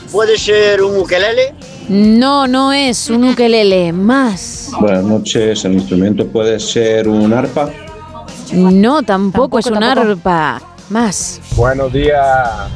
¿Puede ser un ukelele? No, no es un ukelele. Más. Buenas noches, el instrumento puede ser un arpa. No, tampoco es un arpa. Más. Buenos días,